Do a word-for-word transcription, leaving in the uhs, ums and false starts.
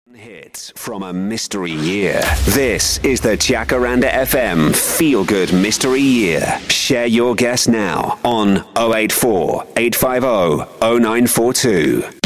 Hits from a mystery year. This is the Jacaranda F M Feel Good Mystery Year. Share your guess now on oh eight four, eight five oh, oh nine four two.